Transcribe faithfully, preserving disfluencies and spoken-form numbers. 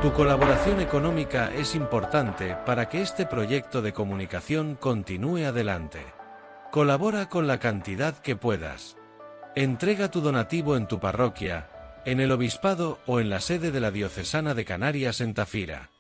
Tu colaboración económica es importante para que este proyecto de comunicación continúe adelante. Colabora con la cantidad que puedas. Entrega tu donativo en tu parroquia, en el obispado o en la sede de la Diocesana de Canarias en Tafira.